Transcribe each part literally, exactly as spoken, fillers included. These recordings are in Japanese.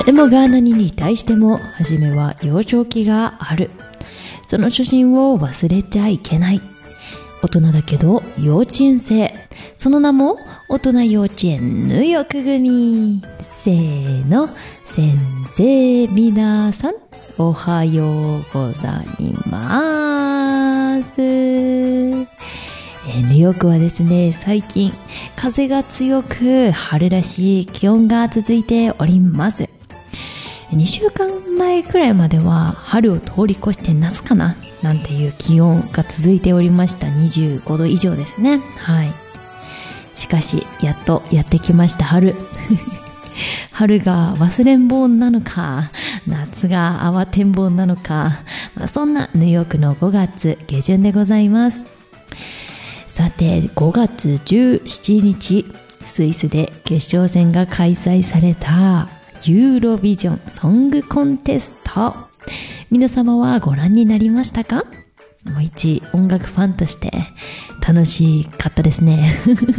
でもが何に対しても初めは幼少期がある。その初心を忘れちゃいけない。大人だけど幼稚園生。その名も大人幼稚園入浴組。せーの。先生皆さんおはようございます。えー、ニューヨークはですね、最近風が強く春らしい気温が続いております。にしゅうかんまえくらいまでは春を通り越して夏かななんていう気温が続いておりました。にじゅうごど以上ですね。はい。しかしやっとやってきました春。春が忘れん坊なのか、夏が慌てん坊なのか、まあ、そんなニューヨークのごがつ下旬でございます。さて、ごがつじゅうしちにち、スイスで決勝戦が開催されたユーロビジョンソングコンテスト。皆様はご覧になりましたか？もう一音楽ファンとして楽しかったですね。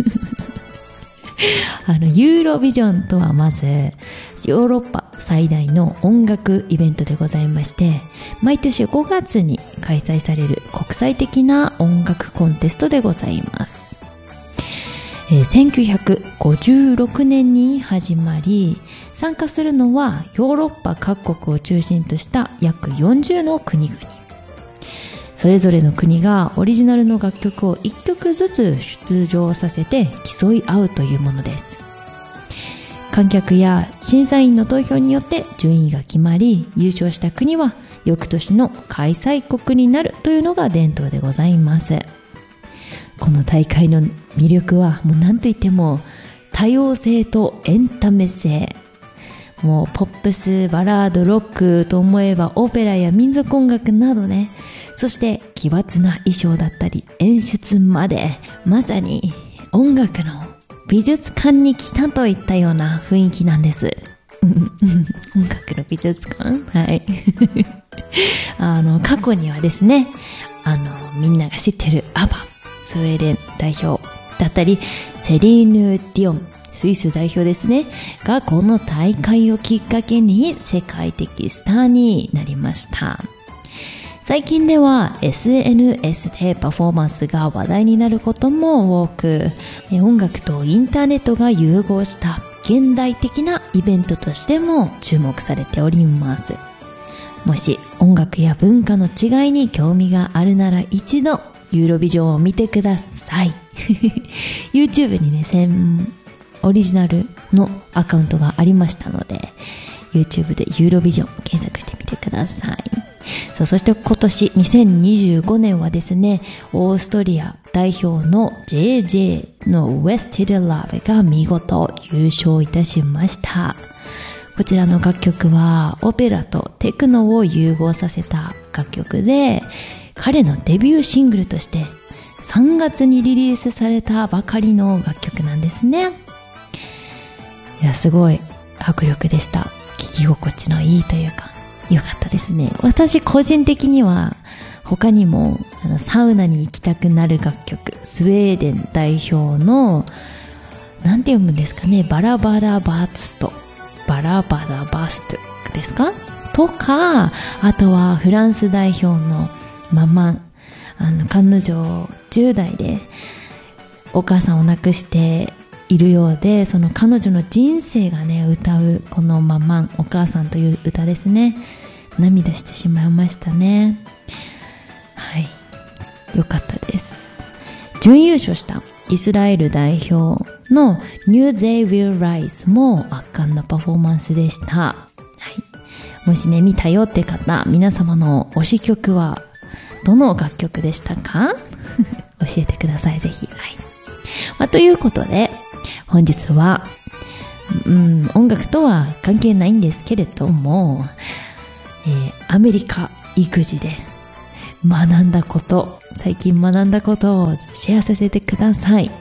あのユーロビジョンとはまずヨーロッパ最大の音楽イベントでございまして、毎年ごがつに開催される国際的な音楽コンテストでございます。えー、せんきゅうひゃくごじゅうろくねんに始まり、参加するのはヨーロッパ各国を中心とした約よんじゅうの国々。それぞれの国がオリジナルの楽曲をいっきょくずつ出場させて競い合うというものです。観客や審査員の投票によって順位が決まり、優勝した国は翌年の開催国になるというのが伝統でございます。この大会の魅力はもう何といっても多様性とエンタメ性。もうポップス、バラード、ロックと思えばオペラや民族音楽などね、そして奇抜な衣装だったり演出まで、まさに音楽の美術館に来たといったような雰囲気なんです。音楽の美術館、はい。あの過去にはですね、あのみんなが知ってるアバ、スウェーデン代表だったり、セリーヌ・ディオン、スイス代表ですねが、この大会をきっかけに世界的スターになりました。最近では エスエヌエス でパフォーマンスが話題になることも多く、音楽とインターネットが融合した現代的なイベントとしても注目されております。もし音楽や文化の違いに興味があるなら一度ユーロビジョンを見てください。YouTube にね、専オリジナルのアカウントがありましたので、 YouTube でユーロビジョン検索してみてください。そう、そして今年にせんにじゅうごねんはですね、オーストリア代表の ジェイジェイ の Wasted Love が見事優勝いたしました。こちらの楽曲はオペラとテクノを融合させた楽曲で、彼のデビューシングルとしてさんがつにリリースされたばかりの楽曲なんですね。いや、すごい迫力でした。聴き心地のいいというか、よかったですね。私個人的には他にもあのサウナに行きたくなる楽曲、スウェーデン代表のなんて読むんですかね、バラバラバーストバラバラバーストですかとか、あとはフランス代表のママン、あの彼女じゅうだいでお母さんを亡くしているようで、その彼女の人生がね歌うこのママン、お母さんという歌ですね。涙してしまいましたね。はい、よかったです。準優勝したイスラエル代表の New They Will Rise も圧巻のパフォーマンスでした。はい、もしね見たよって方、皆様の推し曲はどの楽曲でしたか？教えてください、ぜひ。はい、まあ、ということで本日は、うん、音楽とは関係ないんですけれども、えー、アメリカ育児で学んだこと、最近学んだことをシェアさせてください。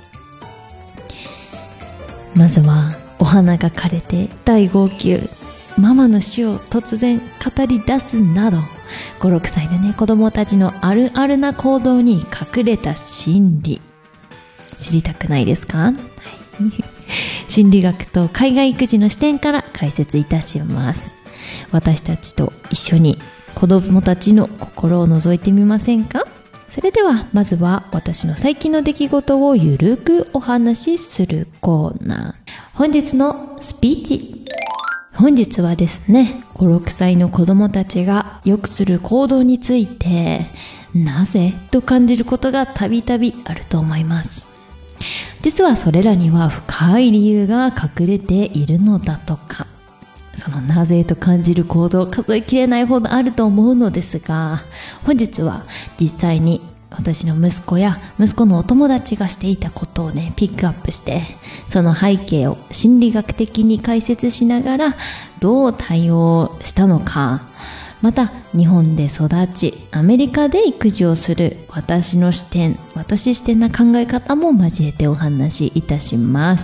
まずはお花が枯れて大号泣、ママの死を突然語り出すなど、ご、ろくさいのね子供たちのあるあるな行動に隠れた心理、知りたくないですか？はい、 心理学と海外育児の視点から解説いたします。私たちと一緒に子供たちの心を覗いてみませんか？それではまずは私の最近の出来事をゆるくお話しするコーナー。本日のスピーチ。本日はですね、ご、ろくさいの子供たちがよくする行動について、なぜと感じることがたびたびあると思います。実はそれらには深い理由が隠れているのだとか。そのなぜと感じる行動、数えきれないほどあると思うのですが、本日は実際に私の息子や息子のお友達がしていたことをね、ピックアップして、その背景を心理学的に解説しながらどう対応したのか、また日本で育ちアメリカで育児をする私の視点、私視点な考え方も交えてお話しいたします。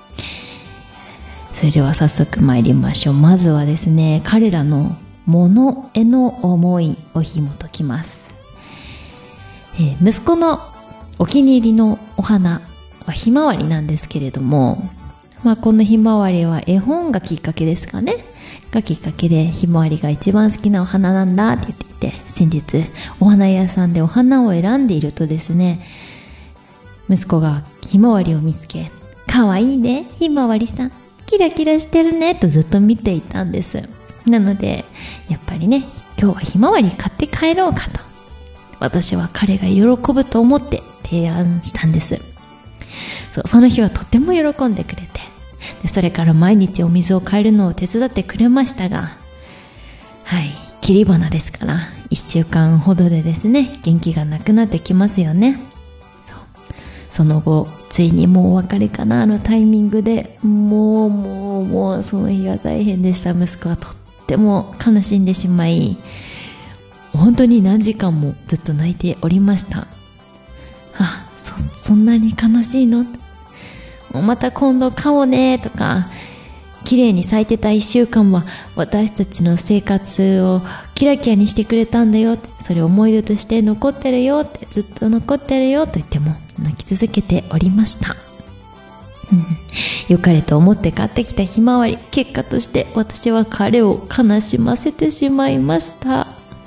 それでは早速参りましょう。まずはですね、彼らの物への思いを紐解きます。えー、息子のお気に入りのお花はひまわりなんですけれども、まあ、このひまわりは絵本がきっかけですかね。がきっかけでひまわりが一番好きなお花なんだって言っていて、先日お花屋さんでお花を選んでいるとですね、息子がひまわりを見つけ、かわいいねひまわりさん、キラキラしてるねとずっと見ていたんです。なのでやっぱりね、今日はひまわり買って帰ろうかと、私は彼が喜ぶと思って提案したんです。そう、その日はとても喜んでくれて、でそれから毎日お水を替えるのを手伝ってくれましたが、はい、切り花ですからいっしゅうかんほどでですね、元気がなくなってきますよね。そう、その後ついにもうお別れかなのタイミングで、もうもうもうその日は大変でした。息子はとっても悲しんでしまい、本当に何時間もずっと泣いておりました。あ、そ、そんなに悲しいの？また今度買おうねとか、綺麗に咲いてた一週間は私たちの生活をキラキラにしてくれたんだよ、それ思い出として残ってるよって、ずっと残ってるよと言っても泣き続けておりました。うん、良かれと思って買ってきたひまわり、結果として私は彼を悲しませてしまいました。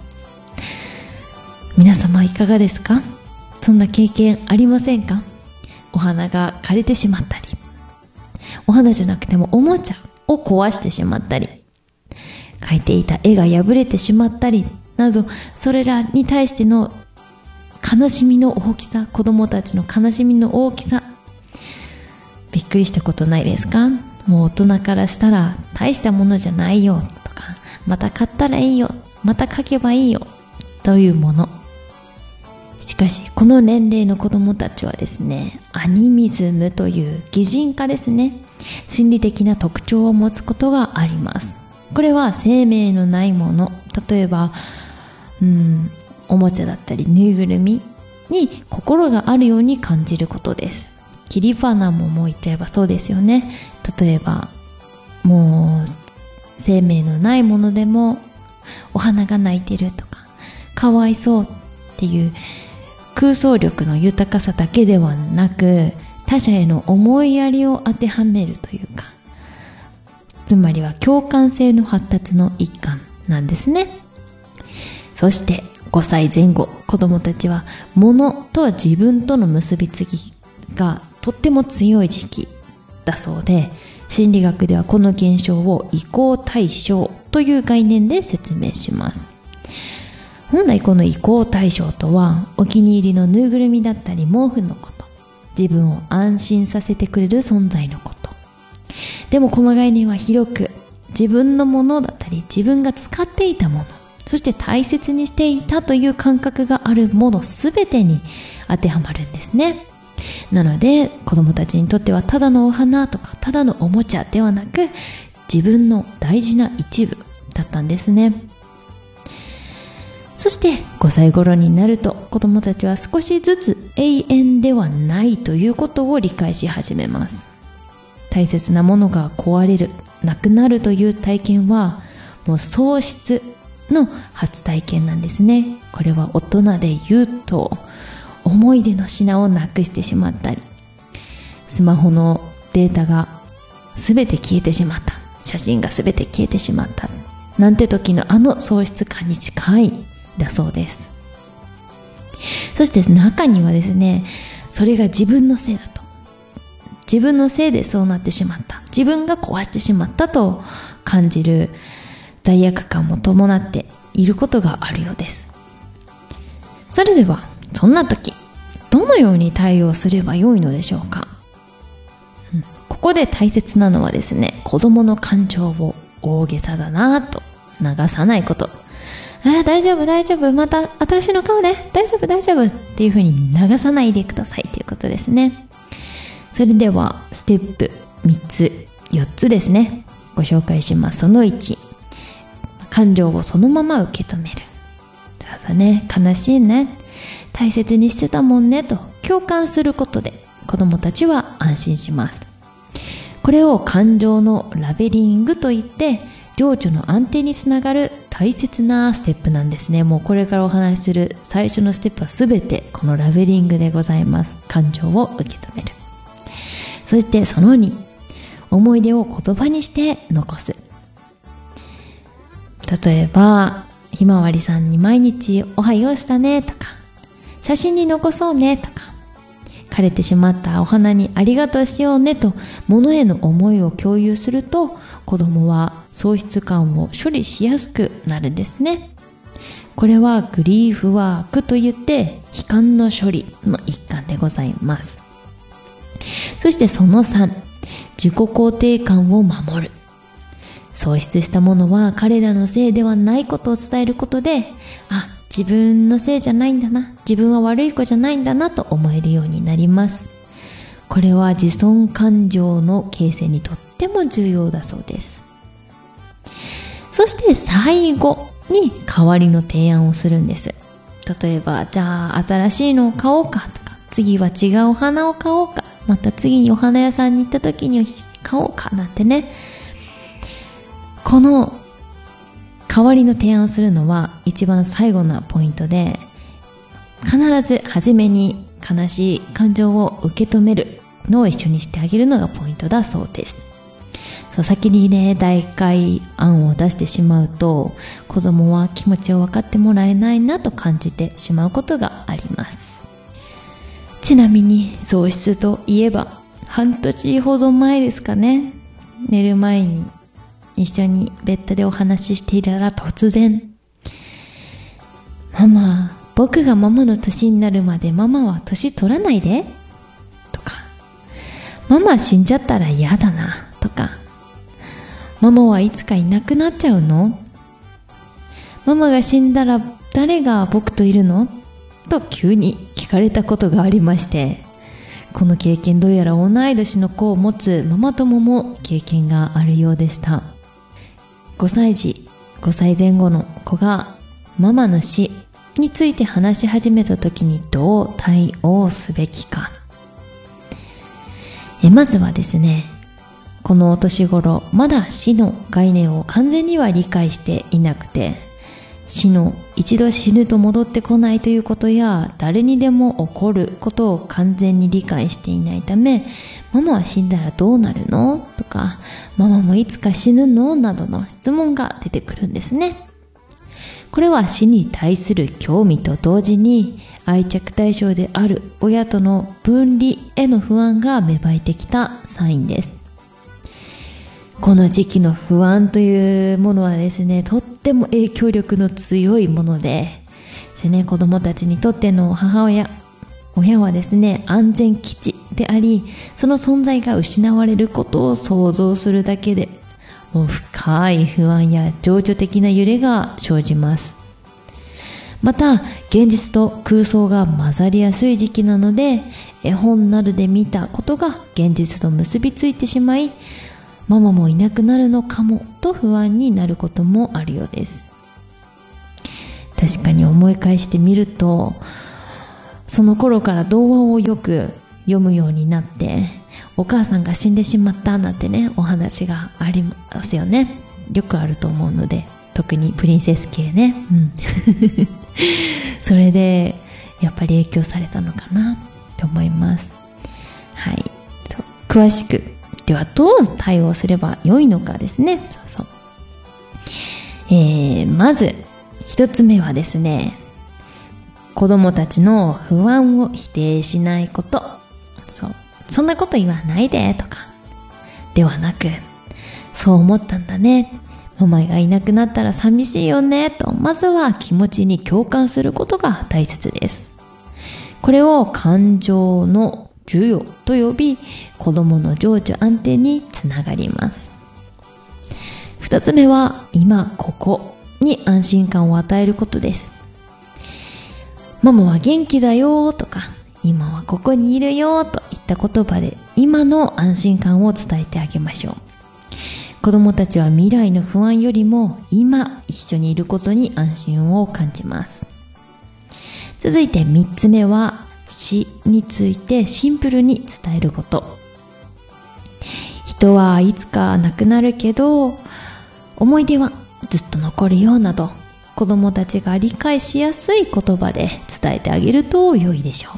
皆様いかがですか？そんな経験ありませんか？お花が枯れてしまったり、お花じゃなくてもおもちゃを壊してしまったり、描いていた絵が破れてしまったりなど、それらに対しての悲しみの大きさ、子供たちの悲しみの大きさ、びっくりしたことないですか？もう大人からしたら大したものじゃないよとか、また買ったらいいよ、また描けばいいよというもの。しかしこの年齢の子供たちはですね、アニミズムという擬人化ですね、心理的な特徴を持つことがあります。これは生命のないもの、例えばうーんおもちゃだったりぬいぐるみに心があるように感じることです。切り花ももう言っちゃえばそうですよね。例えばもう生命のないものでもお花が泣いてるとか、かわいそうっていう空想力の豊かさだけではなく、他者への思いやりを当てはめるというか、つまりは共感性の発達の一環なんですね。そしてごさいぜん後、子供たちは物とは自分との結びつきがとっても強い時期だそうで、心理学ではこの現象を移行対象という概念で説明します。本来この移行対象とは、お気に入りのぬいぐるみだったり毛布のこと、自分を安心させてくれる存在のこと。でもこの概念は広く、自分のものだったり自分が使っていたもの、そして大切にしていたという感覚があるものすべてに当てはまるんですね。なので子供たちにとってはただのお花とかただのおもちゃではなく、自分の大事な一部だったんですね。そしてごさい頃になると、子供たちは少しずつ永遠ではないということを理解し始めます。大切なものが壊れる、なくなるという体験はもう喪失の初体験なんですね。これは大人で言うと、思い出の品をなくしてしまったり、スマホのデータが全て消えてしまった。写真が全て消えてしまった。なんて時のあの喪失感に近いだそうです。そして中にはですね、それが自分のせいだと。自分のせいでそうなってしまった。自分が壊してしまったと感じる罪悪感も伴っていることがあるようです。それでは、そんな時、どのように対応すればよいのでしょうか。うん、ここで大切なのはですね、子供の感情を大げさだなぁと流さないこと。ああ、大丈夫大丈夫、また新しいの買うね、大丈夫大丈夫っていう風に流さないでくださいということですね。それではステップみっつ、よっつですね、ご紹介します。そのいち、感情をそのまま受け止める。そうだね、悲しいね、大切にしてたもんねと共感することで子供たちは安心します。これを感情のラベリングといって、情緒の安定につながる大切なステップなんですね。もうこれからお話しする最初のステップはすべてこのラベリングでございます。感情を受け止める。そしてそのに、思い出を言葉にして残す。例えば、ひまわりさんに毎日おはようしたねとか、写真に残そうねとか、枯れてしまったお花にありがとうしようねと物への思いを共有すると、子供は喪失感を処理しやすくなるんですね。これはグリーフワークといって、悲観の処理の一環でございます。そしてそのさん、自己肯定感を守る。喪失したものは彼らのせいではないことを伝えることで、あ、自分のせいじゃないんだな、自分は悪い子じゃないんだなと思えるようになります。これは自尊感情の形成にとっても重要だそうです。そして最後に代わりの提案をするんです。例えば、じゃあ新しいのを買おうかとか、次は違うお花を買おうか、また次にお花屋さんに行った時に買おうかなんてね。この代わりの提案をするのは一番最後のポイントで、必ず初めに悲しい感情を受け止めるのを一緒にしてあげるのがポイントだそうです。そう、先にね、代替案を出してしまうと、子供は気持ちを分かってもらえないなと感じてしまうことがあります。ちなみに喪失といえば、半年ほど前ですかね、寝る前に一緒にベッドでお話ししていたら突然、ママ、僕がママの年になるまでママは年取らないでとか、ママ死んじゃったら嫌だなとか、ママはいつかいなくなっちゃうの？ママが死んだら誰が僕といるの？と急に聞かれたことがありまして、この経験どうやら同い年の子を持つママ友も経験があるようでした。ごさい児、ごさいぜん後の子がママの死について話し始めた時にどう対応すべきか。えまずはですね、このお年頃、まだ死の概念を完全には理解していなくて、死の一度死ぬと戻ってこないということや、誰にでも起こることを完全に理解していないため、ママは死んだらどうなるの？とか、ママもいつか死ぬの？などの質問が出てくるんですね。これは死に対する興味と同時に、愛着対象である親との分離への不安が芽生えてきたサインです。この時期の不安というものはですね、とっても影響力の強いもので、ですね、子供たちにとっての母親、親はですね、安全基地であり、その存在が失われることを想像するだけで、もう深い不安や情緒的な揺れが生じます。また、現実と空想が混ざりやすい時期なので、絵本などで見たことが現実と結びついてしまい、ママもいなくなるのかもと不安になることもあるようです。確かに思い返してみると、その頃から童話をよく読むようになって、お母さんが死んでしまったなんてね、お話がありますよね。よくあると思うので、特にプリンセス系ね。うん、それでやっぱり影響されたのかなと思います。はい、詳しくではどう対応すればよいのかですね。そうそう。えー、まず一つ目はですね、子供たちの不安を否定しないこと。そう。そんなこと言わないでとか。ではなく、そう思ったんだね。ママがいなくなったら寂しいよねと、まずは気持ちに共感することが大切です。これを感情の授与と呼び、子供の情緒安定につながります。二つ目は、今ここに安心感を与えることです。ママは元気だよとか、今はここにいるよといった言葉で、今の安心感を伝えてあげましょう。子供たちは未来の不安よりも今一緒にいることに安心を感じます。続いて三つ目は、死についてシンプルに伝えること。人はいつか亡くなるけど、思い出はずっと残るよなど、子供たちが理解しやすい言葉で伝えてあげると良いでしょう。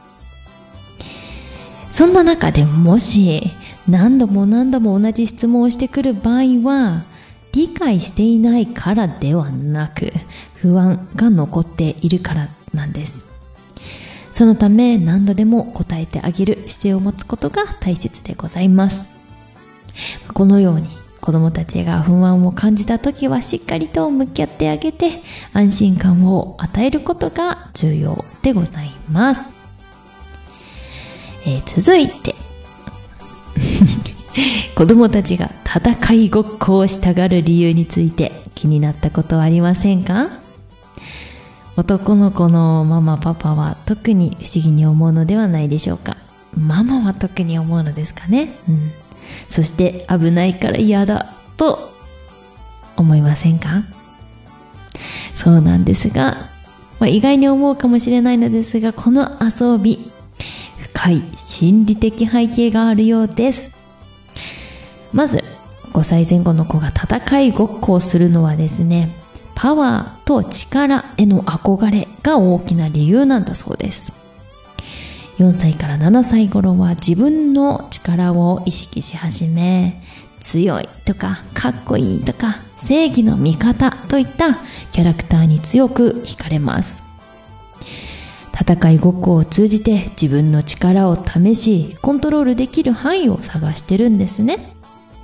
そんな中でもし何度も何度も同じ質問をしてくる場合は、理解していないからではなく、不安が残っているからなんです。そのため何度でも答えてあげる姿勢を持つことが大切でございます。このように子供たちが不安を感じたときはしっかりと向き合ってあげて、安心感を与えることが重要でございます。えー、続いて子供たちが戦いごっこをしたがる理由について気になったことはありませんか？男の子のママパパは特に不思議に思うのではないでしょうか。ママは特に思うのですかね。うん。そして危ないから嫌だと思いませんか？そうなんですが、まあ、意外に思うかもしれないのですが、この遊び深い心理的背景があるようです。まずごさいぜん後の子が戦いごっこをするのはですね、パワーと力への憧れが大きな理由なんだそうです。よんさいからななさい頃は自分の力を意識し始め、強いとかかっこいいとか正義の味方といったキャラクターに強く惹かれます。戦いごっこを通じて自分の力を試し、コントロールできる範囲を探してるんですね。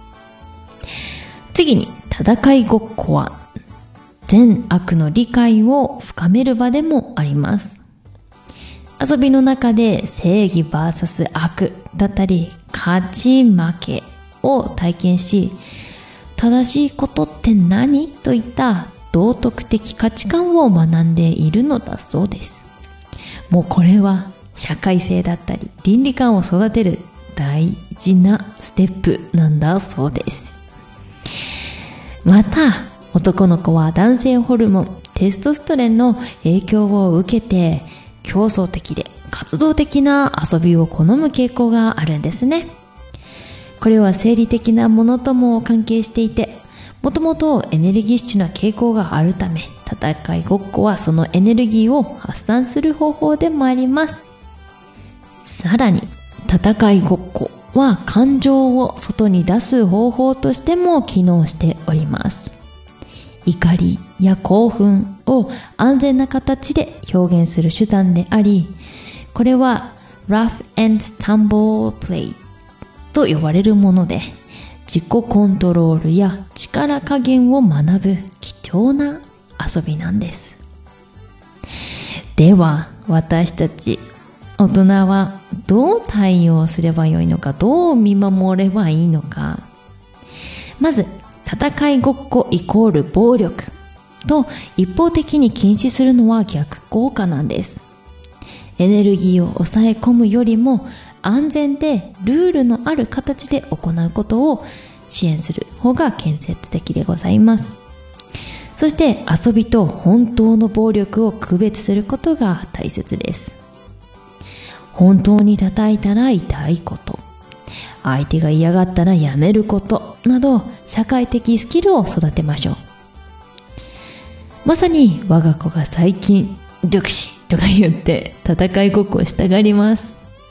次に、戦いごっこは善悪の理解を深める場でもあります。遊びの中で正義 ブイエス 悪だったり、勝ち負けを体験し、正しいことって何といった道徳的価値観を学んでいるのだそうです。もうこれは社会性だったり倫理観を育てる大事なステップなんだそうです。また男の子は男性ホルモンテストステロンの影響を受けて競争的で活動的な遊びを好む傾向があるんですね。これは生理的なものとも関係していて、もともとエネルギッシュな傾向があるため、戦いごっこはそのエネルギーを発散する方法でもあります。さらに戦いごっこは感情を外に出す方法としても機能しております。怒りや興奮を安全な形で表現する手段であり、これは Rough and Tumble Play と呼ばれるもので、自己コントロールや力加減を学ぶ貴重な遊びなんです。では私たち大人はどう対応すればよいのか、どう見守ればいいのか。まず戦いごっこイコール暴力と一方的に禁止するのは逆効果なんです。エネルギーを抑え込むよりも安全でルールのある形で行うことを支援する方が建設的でございます。そして遊びと本当の暴力を区別することが大切です。本当に叩いたら痛いこと、相手が嫌がったらやめることなど社会的スキルを育てましょう。まさに我が子が最近「ジョクシ」とか言って戦いごっこをしたがります。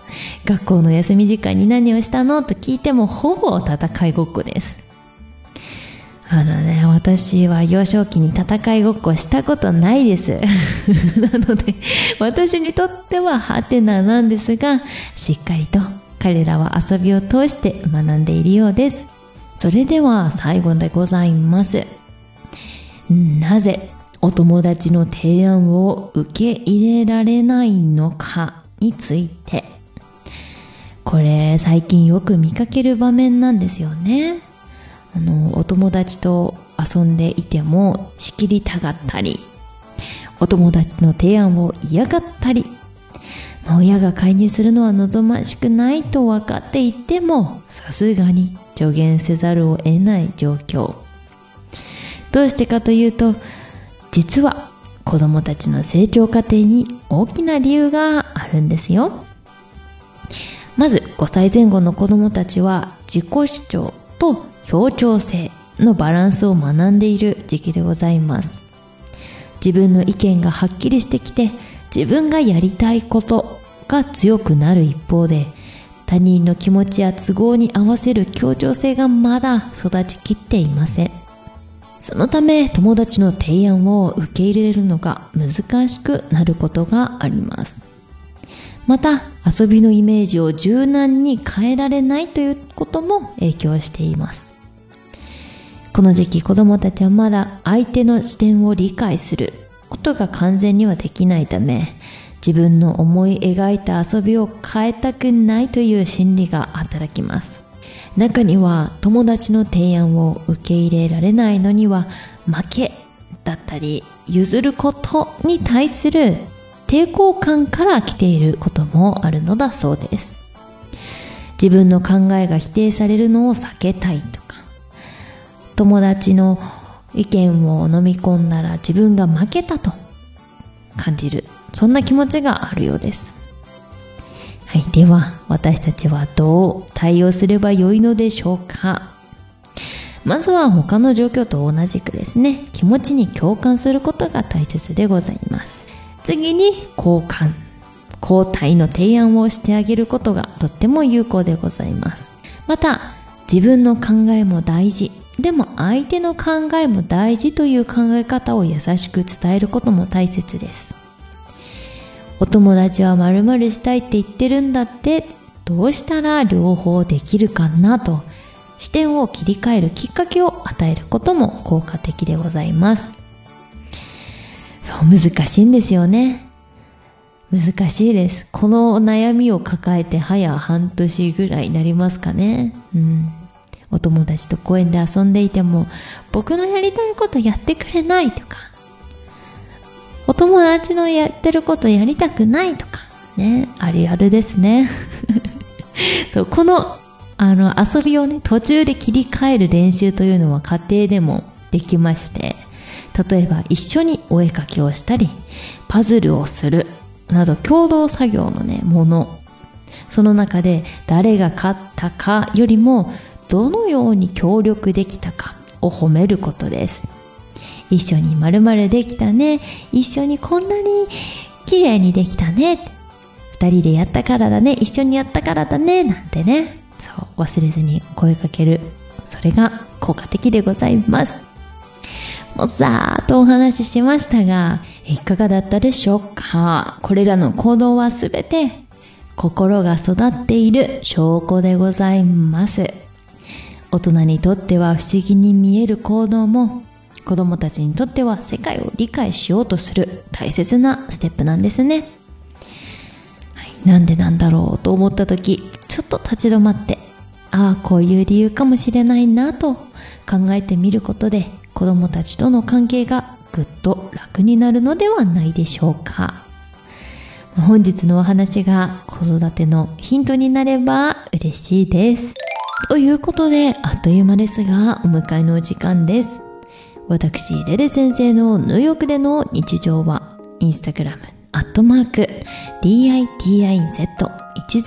学校の休み時間に何をしたのと聞いてもほぼ戦いごっこです。あのね、私は幼少期に戦いごっこしたことないです。なので、私にとってはハテナなんですが、しっかりと彼らは遊びを通して学んでいるようです。それでは最後でございます。なぜお友達の提案を受け入れられないのかについて。これ最近よく見かける場面なんですよね。あのお友達と遊んでいても仕切りたがったり、お友達の提案を嫌がったり、親が介入するのは望ましくないと分かっていてもさすがに助言せざるを得ない状況。どうしてかというと、実は子供たちの成長過程に大きな理由があるんですよ。まずごさいぜん後の子供たちは自己主張と協調性のバランスを学んでいる時期でございます。自分の意見がはっきりしてきて、自分がやりたいことが強くなる一方で、他人の気持ちや都合に合わせる協調性がまだ育ちきっていません。そのため友達の提案を受け入れるのが難しくなることがあります。また遊びのイメージを柔軟に変えられないということも影響しています。この時期子供たちはまだ相手の視点を理解することが完全にはできないため、自分の思い描いた遊びを変えたくないという心理が働きます。中には友達の提案を受け入れられないのには負けだったり譲ることに対する抵抗感から来ていることもあるのだそうです。自分の考えが否定されるのを避けたいとか、友達の意見を飲み込んだら自分が負けたと感じる、そんな気持ちがあるようです。はい、では私たちはどう対応すればよいのでしょうか。まずは他の状況と同じくですね、気持ちに共感することが大切でございます。次に交換、交代の提案をしてあげることがとっても有効でございます。また自分の考えも大事、でも相手の考えも大事という考え方を優しく伝えることも大切です。お友達は〇〇したいって言ってるんだって、どうしたら両方できるかなと視点を切り替えるきっかけを与えることも効果的でございます。そう、難しいんですよね。難しいです。この悩みを抱えて早半年ぐらいになりますかね。うん。お友達と公園で遊んでいても、僕のやりたいことやってくれないとか、お友達のやってることやりたくないとかね、あるあるですね。そう、このあの遊びをね、途中で切り替える練習というのは家庭でもできまして、例えば一緒にお絵かきをしたり、パズルをするなど共同作業のね、もの、その中で誰が勝ったかよりもどのように協力できたかを褒めることです。一緒に〇〇できたね、一緒にこんなに綺麗にできたね、二人でやったからだね、一緒にやったからだね、なんてね、そう忘れずに声かける、それが効果的でございます。もうざーっとお話ししましたが、いかがだったでしょうか。これらの行動はすべて心が育っている証拠でございます。大人にとっては不思議に見える行動も、子供たちにとっては世界を理解しようとする大切なステップなんですね。はい、なんでなんだろうと思った時、ちょっと立ち止まって、ああ、こういう理由かもしれないなと考えてみることで、子供たちとの関係がぐっと楽になるのではないでしょうか。本日のお話が子育てのヒントになれば嬉しいです。ということで、あっという間ですがお迎えのお時間です。私レレ先生のニューヨークでの日常はインスタグラムアットマーク ディーアイティーアイゼットいち